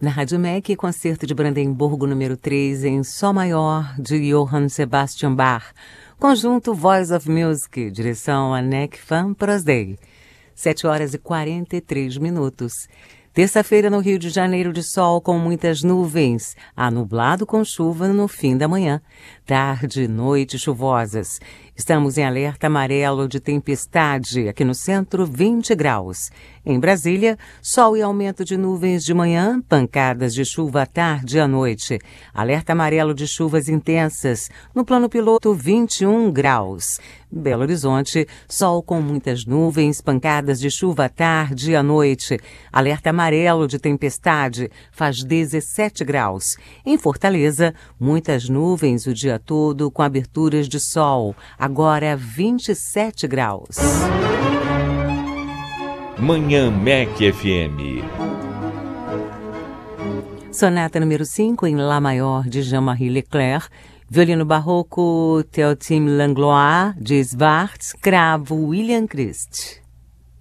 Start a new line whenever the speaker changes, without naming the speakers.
Na Rádio MEC, concerto de Brandemburgo número 3 em Sol Maior, de Johann Sebastian Bach. Conjunto Voice of Music, direção Anek van Prosdey. 7h43. Terça-feira no Rio de Janeiro, de sol com muitas nuvens. Há nublado com chuva no fim da manhã. Tarde e noite chuvosas. Estamos em alerta amarelo de tempestade, aqui no centro 20 graus. Em Brasília, sol e aumento de nuvens de manhã, pancadas de chuva à tarde e à noite. Alerta amarelo de chuvas intensas, no plano piloto 21 graus. Belo Horizonte, sol com muitas nuvens, pancadas de chuva à tarde e à noite. Alerta amarelo de tempestade, faz 17 graus. Em Fortaleza, muitas nuvens o dia todo, com aberturas de sol. Agora 27 graus.
Manhã MEC FM.
Sonata número 5 em Lá maior de Jean-Marie Leclerc. Violino barroco Théotime Langlois de Schwartz. Cravo William Christ.